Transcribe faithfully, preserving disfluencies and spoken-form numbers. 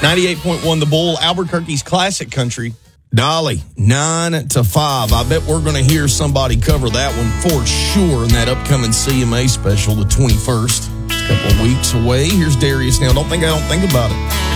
ninety-eight point one The Bull, Albuquerque's classic country. Dolly, nine to five. I bet we're going to hear somebody cover that one for sure in that upcoming C M A special, the twenty-first. It's a couple of weeks away. Here's Darius now. Don't think I don't think about it.